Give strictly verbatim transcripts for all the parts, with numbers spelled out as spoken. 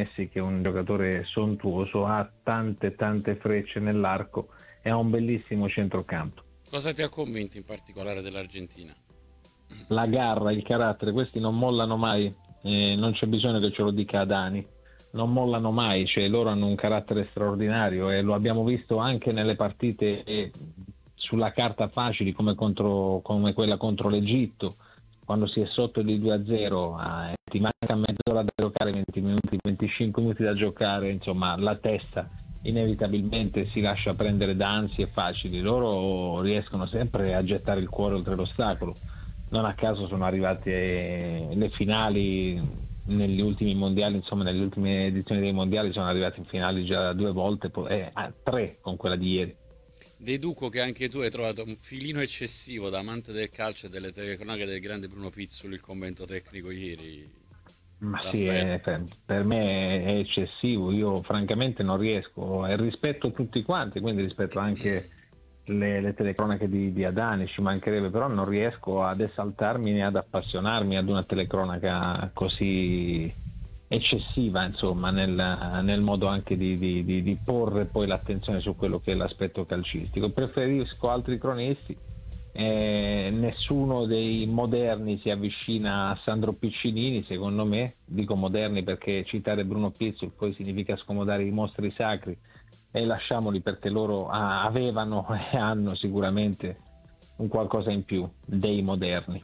Messi, che è un giocatore sontuoso, ha tante tante frecce nell'arco e ha un bellissimo centrocampo. Cosa ti ha convinto in particolare dell'Argentina? La garra, il carattere, questi non mollano mai, eh, non c'è bisogno che ce lo dica Adani, non mollano mai, cioè loro hanno un carattere straordinario e lo abbiamo visto anche nelle partite eh, sulla carta facili come, contro, come quella contro l'Egitto, quando si è sotto di due a zero, eh, ti manca mezz'ora da giocare, venti minuti, venticinque minuti da giocare, insomma la testa inevitabilmente si lascia prendere da ansie facili, loro riescono sempre a gettare il cuore oltre l'ostacolo. Non a caso sono arrivate eh, le finali negli ultimi mondiali, insomma nelle ultime edizioni dei mondiali sono arrivati in finali già due volte, poi, eh, ah, tre con quella di ieri. Deduco che anche tu hai trovato un filino eccessivo da amante del calcio e delle telecronache del grande Bruno Pizzoli, il commento tecnico ieri, Ma sì, Raffaele. è- per, per me è eccessivo, io francamente non riesco e rispetto tutti quanti, quindi rispetto anche le, le telecronache di, di Adani, ci mancherebbe, però non riesco ad esaltarmi né ad appassionarmi ad una telecronaca così eccessiva, insomma, nel, nel modo anche di, di- di- di porre poi l'attenzione su quello che è l'aspetto calcistico. Preferisco altri cronisti, eh, nessuno dei moderni si avvicina a Sandro Piccinini, secondo me, dico moderni perché citare Bruno Pizzol poi significa scomodare i mostri sacri e lasciamoli perché loro ah, avevano e hanno sicuramente un qualcosa in più dei moderni.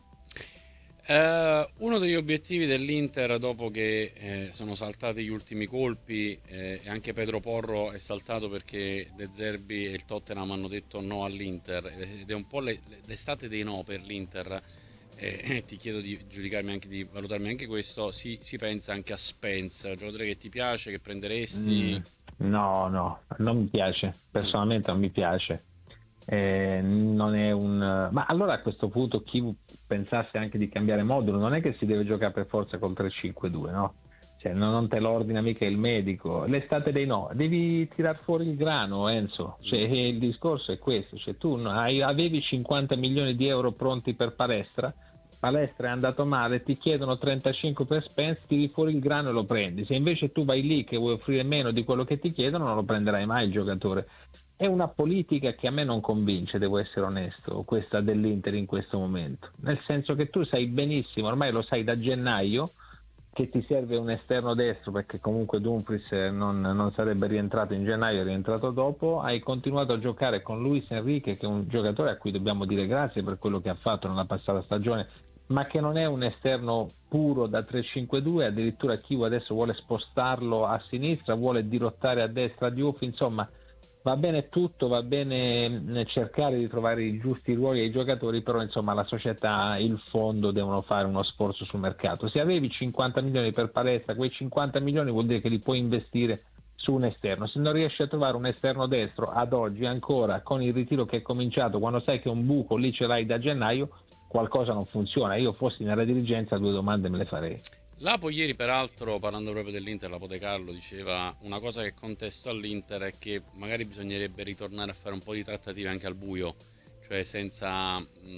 Eh, uno degli obiettivi dell'Inter dopo che eh, sono saltati gli ultimi colpi eh, e anche Pedro Porro è saltato perché De Zerbi e il Tottenham hanno detto no all'Inter ed è un po' le- l'estate dei no per l'Inter. Eh, ti chiedo di giudicarmi anche di valutarmi anche questo. Si, si pensa anche a Spence, un giocatore che ti piace, che Mm, prenderesti. no, no, non mi piace, Mm. personalmente non mi piace. Eh, non è un... Ma allora a questo punto chi pensasse anche di cambiare modulo, non è che si deve giocare per forza col tre cinque due, no? Cioè, non, non te lo ordina mica il medico. L'estate dei no, devi tirar fuori il grano, Enzo. Cioè, Mm. il discorso è questo. Cioè, tu no- hai- avevi cinquanta milioni di euro pronti per palestra, palestra è andato male, ti chiedono trentacinque per Spence, tiri fuori il grano e lo prendi. Se invece tu vai lì che vuoi offrire meno di quello che ti chiedono, non lo prenderai mai il giocatore. È una politica che a me non convince, devo essere onesto, questa dell'Inter in questo momento. Nel senso che tu sai benissimo, ormai lo sai da gennaio, che ti serve un esterno destro perché comunque Dumfries non, non sarebbe rientrato in gennaio, è rientrato dopo, hai continuato a giocare con Luis Enrique che è un giocatore a cui dobbiamo dire grazie per quello che ha fatto nella passata stagione, ma che non è un esterno puro da tre cinque due, addirittura Chiu adesso vuole spostarlo a sinistra, vuole dirottare a destra Diouf, insomma va bene tutto, va bene mh, cercare di trovare i giusti ruoli ai giocatori, però insomma la società, il fondo devono fare uno sforzo sul mercato. Se avevi cinquanta milioni per palestra, quei cinquanta milioni vuol dire che li puoi investire su un esterno. Se non riesci a trovare un esterno destro ad oggi ancora con il ritiro che è cominciato, quando sai che un buco lì ce l'hai da gennaio, qualcosa non funziona. Io fossi nella dirigenza due domande me le farei. Lapo ieri, peraltro, parlando proprio dell'Inter, Lapo De Carlo diceva una cosa che contesto all'Inter è che magari bisognerebbe ritornare a fare un po' di trattative anche al buio, cioè senza,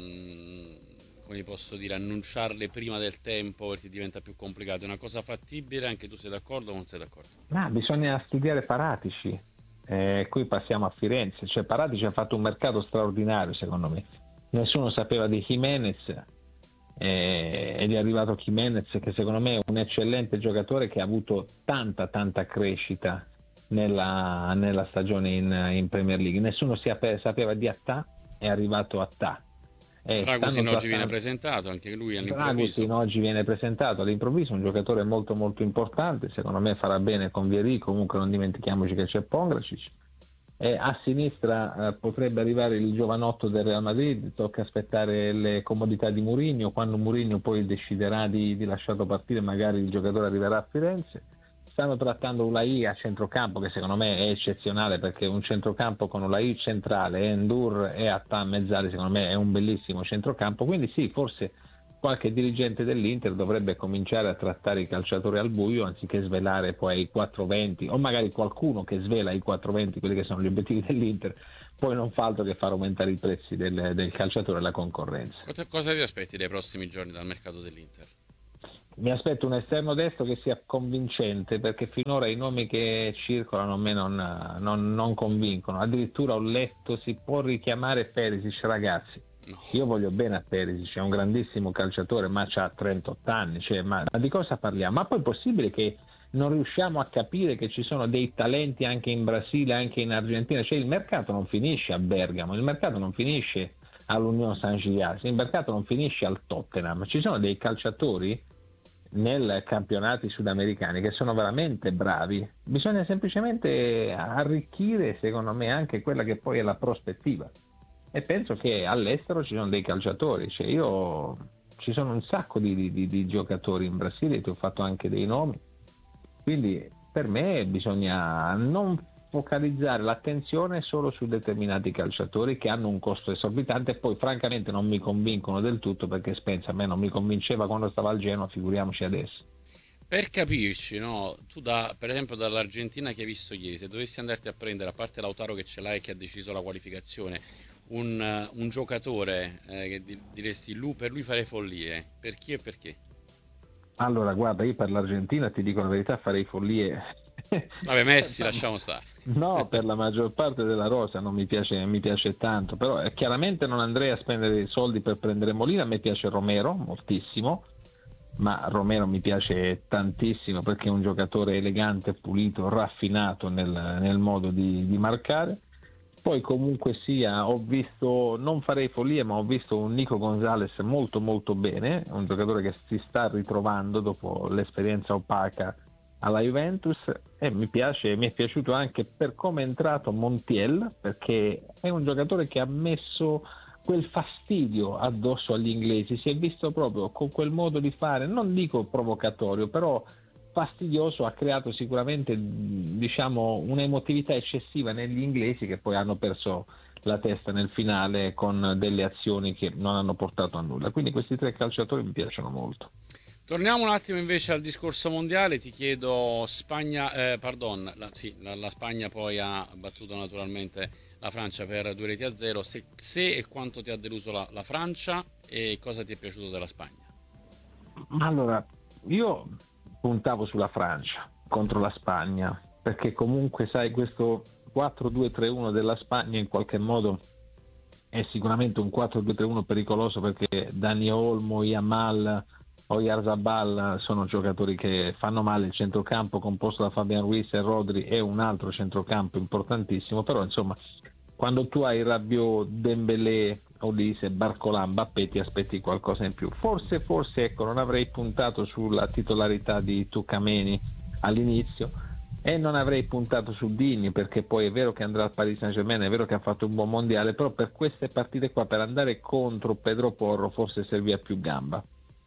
mh, come posso dire, annunciarle prima del tempo perché diventa più complicato. È una cosa fattibile, anche tu sei d'accordo o non sei d'accordo? Ma bisogna studiare Paratici. Eh, qui passiamo a Firenze. Cioè, Paratici ha fatto un mercato straordinario, secondo me. Nessuno sapeva di Jimenez eh, ed è arrivato Jimenez che secondo me è un eccellente giocatore che ha avuto tanta tanta crescita nella, nella stagione in, in Premier League. Nessuno si ape- sapeva di Attà, è arrivato Attà. Eh, stanno Dragusin oggi viene trattando presentato, anche lui Dragusin all'improvviso. oggi viene presentato all'improvviso, un giocatore molto molto importante, secondo me farà bene con Vieri, comunque non dimentichiamoci che c'è Pongracic. E a sinistra eh, potrebbe arrivare il giovanotto del Real Madrid, tocca aspettare le comodità di Mourinho, quando Mourinho poi deciderà di, di lasciarlo partire magari il giocatore arriverà a Firenze. Stanno trattando Ulai a centrocampo che secondo me è eccezionale perché un centrocampo con Ulai centrale, Endur e Atta mezzali secondo me è un bellissimo centrocampo, quindi sì, forse qualche dirigente dell'Inter dovrebbe cominciare a trattare i calciatori al buio anziché svelare poi i quattro venti o magari qualcuno che svela i quattro venti, quelli che sono gli obiettivi dell'Inter, poi non fa altro che far aumentare i prezzi del, del calciatore e la concorrenza. Cosa, cosa ti aspetti dai prossimi giorni dal mercato dell'Inter? Mi aspetto un esterno destro che sia convincente, perché finora i nomi che circolano a me non, non, non convincono. Addirittura ho letto si può richiamare Perisic, ragazzi. No. Io voglio bene a Perisic, è un grandissimo calciatore, ma ha trentotto anni, cioè, ma, ma di cosa parliamo? Ma poi è possibile che non riusciamo a capire che ci sono dei talenti anche in Brasile, anche in Argentina? Cioè il mercato non finisce a Bergamo, il mercato non finisce all'Unione Saint-Gilloise, il mercato non finisce al Tottenham, ci sono dei calciatori nei campionati sudamericani che sono veramente bravi, bisogna semplicemente arricchire secondo me anche quella che poi è la prospettiva, e penso che all'estero ci sono dei calciatori, cioè io ci sono un sacco di, di, di giocatori in Brasile, ti ho fatto anche dei nomi, quindi per me bisogna non focalizzare l'attenzione solo su determinati calciatori che hanno un costo esorbitante, e poi francamente non mi convincono del tutto, perché Spence a me non mi convinceva quando stava al Genoa, figuriamoci adesso. Per capirci, no? Tu da, per esempio dall'Argentina che hai visto ieri, se dovessi andarti a prendere, a parte Lautaro che ce l'hai e che ha deciso la qualificazione, un, eh, un giocatore eh, che di- diresti lui, per lui farei follie, per chi e perché? Allora guarda, io per l'Argentina ti dico la verità, farei follie. Vabbè, Messi, lasciamo stare. No, per la maggior parte della rosa non mi piace, mi piace tanto, però eh, chiaramente non andrei a spendere i soldi per prendere Molina. A me piace Romero moltissimo, ma Romero mi piace tantissimo perché è un giocatore elegante, pulito, raffinato nel, nel modo di, di marcare. Poi comunque sia, ho visto, non farei follie, ma ho visto un Nico Gonzalez molto molto bene, un giocatore che si sta ritrovando dopo l'esperienza opaca alla Juventus, e mi piace, mi è piaciuto anche per come è entrato Montiel, perché è un giocatore che ha messo quel fastidio addosso agli inglesi, si è visto proprio con quel modo di fare, non dico provocatorio, però fastidioso, ha creato sicuramente diciamo un'emotività eccessiva negli inglesi, che poi hanno perso la testa nel finale con delle azioni che non hanno portato a nulla. Quindi questi tre calciatori mi piacciono molto. Torniamo un attimo invece al discorso mondiale, ti chiedo Spagna, eh, pardon, la, sì, la, la Spagna poi ha battuto naturalmente la Francia per due reti a zero, se, se e quanto ti ha deluso la, la Francia e cosa ti è piaciuto della Spagna? Allora, io puntavo sulla Francia contro la Spagna, perché comunque sai, questo quattro due tre uno della Spagna in qualche modo è sicuramente un quattro due tre uno pericoloso, perché Dani Olmo, Yamal, Oyarzabal sono giocatori che fanno male. Il centrocampo composto da Fabian Ruiz e Rodri è un altro centrocampo importantissimo, però insomma quando tu hai Rabiot, Dembélé, Olise, Barcola, Mbappé ti aspetti qualcosa in più. Forse, forse ecco, non avrei puntato sulla titolarità di Tucameni all'inizio, e non avrei puntato su Digni, perché poi è vero che andrà al Paris Saint-Germain, è vero che ha fatto un buon mondiale, però per queste partite qua, per andare contro Pedro Porro, forse serviva più gamba.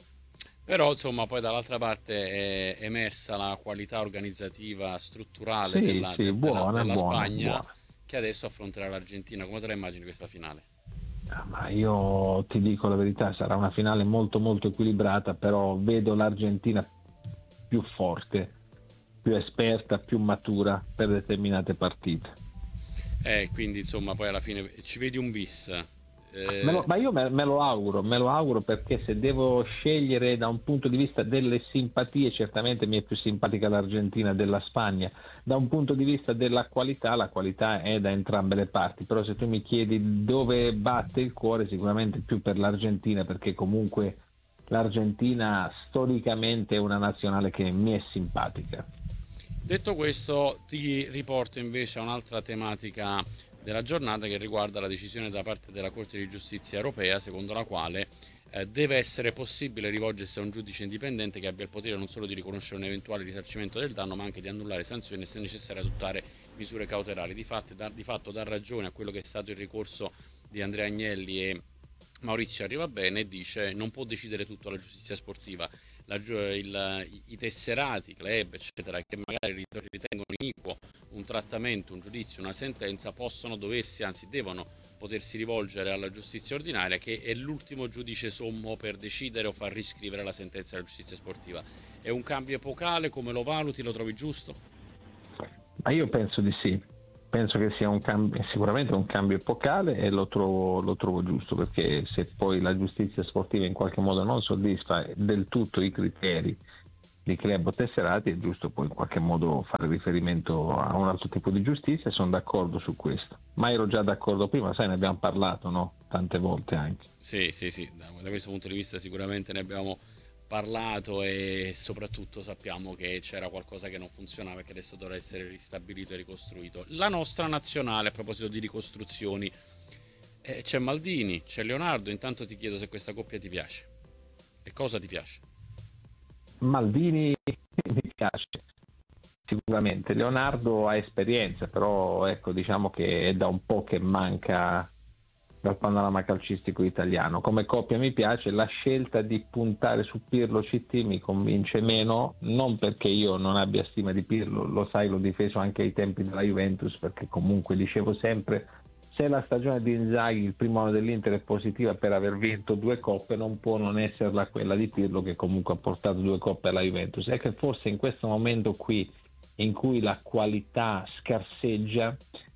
Però insomma poi dall'altra parte è emersa la qualità organizzativa strutturale Sì, della, sì, de- della- buona, della buona, Spagna, buona. che adesso affronterà l'Argentina. Come te la immagini questa finale? Ah, ma io ti dico la verità, sarà una finale molto molto equilibrata, però vedo l'Argentina più forte, più esperta, più matura per determinate partite. Eh, quindi insomma poi alla fine ci vedi un bis. Me lo- Eh, ma io me, me lo auguro, me lo auguro, perché se devo scegliere da un punto di vista delle simpatie, certamente mi è più simpatica l'Argentina della Spagna. Da un punto di vista della qualità, la qualità è da entrambe le parti, però se tu mi chiedi dove batte il cuore, sicuramente più per l'Argentina, perché comunque l'Argentina storicamente è una nazionale che mi è simpatica. Detto questo, ti riporto invece a un'altra tematica della giornata che riguarda la decisione da parte della Corte di Giustizia europea, secondo la quale eh, deve essere possibile rivolgersi a un giudice indipendente che abbia il potere non solo di riconoscere un eventuale risarcimento del danno, ma anche di annullare sanzioni e, se necessario, adottare misure cautelari. Di fatto, da, di fatto dà ragione a quello che è stato il ricorso di Andrea Agnelli e Maurizio Arrivabene, e dice non può decidere tutto la giustizia sportiva. La, il, i tesserati, club, eccetera, che magari ritengono iniquo un trattamento, un giudizio, una sentenza, possono doversi, anzi devono potersi rivolgere alla giustizia ordinaria, che è l'ultimo giudice sommo per decidere o far riscrivere la sentenza della giustizia sportiva. È un cambio epocale, come lo valuti, lo trovi giusto? Ma io penso di sì. penso che sia un cambio, sicuramente un cambio epocale, e lo trovo, lo trovo giusto, perché se poi la giustizia sportiva in qualche modo non soddisfa del tutto i criteri di club o tesserati, è giusto poi in qualche modo fare riferimento a un altro tipo di giustizia, e sono d'accordo su questo. Ma ero già d'accordo prima, sai, ne abbiamo parlato, no? Tante volte anche. Sì, sì, sì, da, da questo punto di vista sicuramente ne abbiamo parlato, e soprattutto sappiamo che c'era qualcosa che non funzionava e che adesso dovrà essere ristabilito e ricostruito. La nostra nazionale, a proposito di ricostruzioni, eh, c'è Maldini, c'è Leonardo. Intanto ti chiedo se questa coppia ti piace e cosa ti piace. Maldini mi piace sicuramente, Leonardo ha esperienza, però ecco, diciamo che è da un po' che manca dal panorama calcistico italiano. Come coppia mi piace, la scelta di puntare su Pirlo C T mi convince meno, non perché io non abbia stima di Pirlo, lo sai, l'ho difeso anche ai tempi della Juventus, perché comunque dicevo sempre, se la stagione di Inzaghi, il primo anno dell'Inter, è positiva per aver vinto due coppe, non può non esserla quella di Pirlo, che comunque ha portato due coppe alla Juventus. È che forse in questo momento qui, in cui la qualità scarseggia,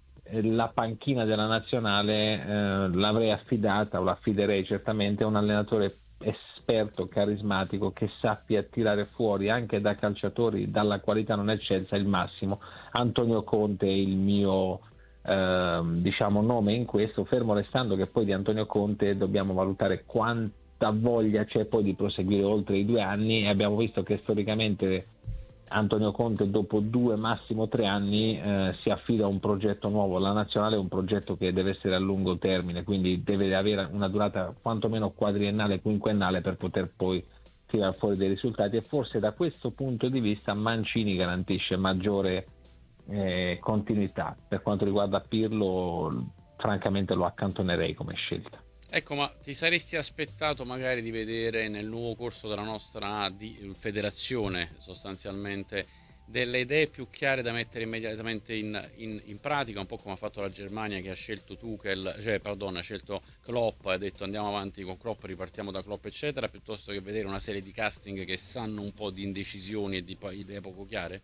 la panchina della nazionale eh, l'avrei affidata, o l'affiderei certamente, a un allenatore esperto, carismatico, che sappia tirare fuori anche da calciatori dalla qualità non eccelsa il massimo. Antonio Conte è il mio eh, diciamo nome in questo, fermo restando che poi di Antonio Conte dobbiamo valutare quanta voglia c'è poi di proseguire oltre i due anni, e abbiamo visto che storicamente Antonio Conte dopo due, massimo tre anni eh, si affida a un progetto nuovo. La nazionale è un progetto che deve essere a lungo termine, quindi deve avere una durata quantomeno quadriennale, quinquennale, per poter poi tirare fuori dei risultati, e forse da questo punto di vista Mancini garantisce maggiore eh, continuità. Per quanto riguarda Pirlo, francamente lo accantonerei come scelta. Ecco, ma ti saresti aspettato magari di vedere nel nuovo corso della nostra di, federazione, sostanzialmente, delle idee più chiare da mettere immediatamente in, in, in pratica, un po' come ha fatto la Germania, che ha scelto Tuchel, cioè pardon, ha scelto Klopp, ha detto andiamo avanti con Klopp, ripartiamo da Klopp eccetera, piuttosto che vedere una serie di casting che sanno un po' di indecisioni e di idee poco chiare?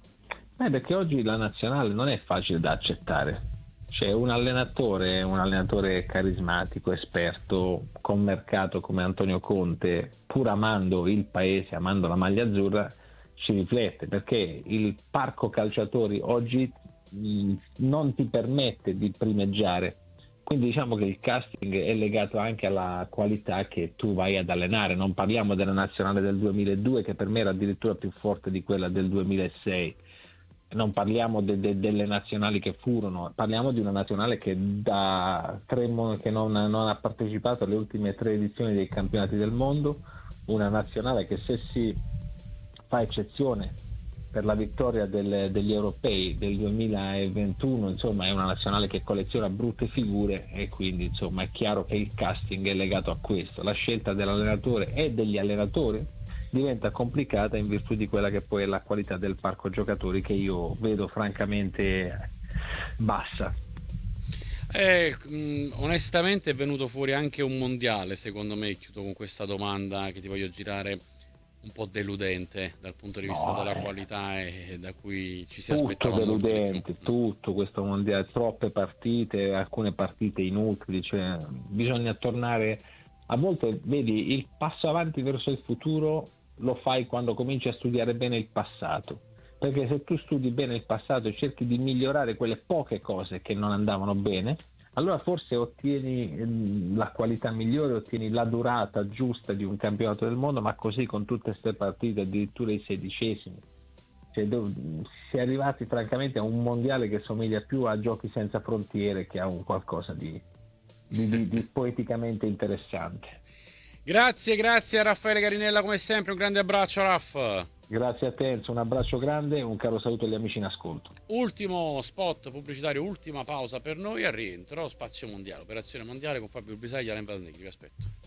Eh, perché oggi la nazionale non è facile da accettare. C'è un allenatore, un allenatore carismatico, esperto, con mercato come Antonio Conte, pur amando il paese, amando la maglia azzurra, ci riflette, perché il parco calciatori oggi mh, non ti permette di primeggiare. Quindi diciamo che il casting è legato anche alla qualità che tu vai ad allenare. Non parliamo della nazionale del duemiladue, che per me era addirittura più forte di quella del duemilasei. Non parliamo de, de, delle nazionali che furono, parliamo di una nazionale che, da tre, che non, non ha partecipato alle ultime tre edizioni dei campionati del mondo, una nazionale che, se si fa eccezione per la vittoria del, degli europei del duemilaventuno, insomma è una nazionale che colleziona brutte figure, e quindi insomma è chiaro che il casting è legato a questo. La scelta dell'allenatore e degli allenatori diventa complicata in virtù di quella che poi è la qualità del parco giocatori, che io vedo francamente bassa. Eh, mh, onestamente è venuto fuori anche un mondiale, secondo me, chiudo con questa domanda che ti voglio girare, un po' deludente dal punto di vista No, della eh. qualità, e da cui ci si Tutto aspettava molto di più. deludente, tutto questo mondiale, troppe partite, alcune partite inutili, cioè bisogna tornare. A volte, vedi, il passo avanti verso il futuro lo fai quando cominci a studiare bene il passato, perché se tu studi bene il passato e cerchi di migliorare quelle poche cose che non andavano bene, allora forse ottieni la qualità migliore, ottieni la durata giusta di un campionato del mondo. Ma così con tutte queste partite, addirittura i sedicesimi, cioè, si è arrivati francamente a un mondiale che somiglia più a Giochi senza frontiere che a un qualcosa di, di, di, di poeticamente interessante. Grazie, grazie a Raffaele Garinella, come sempre, un grande abbraccio, Raff. Grazie a te Enzo, un abbraccio grande e un caro saluto agli amici in ascolto. Ultimo spot pubblicitario, ultima pausa per noi, al rientro Spazio Mondiale, Operazione Mondiale con Fabio Bisaglia e Alain Valnegri, vi aspetto.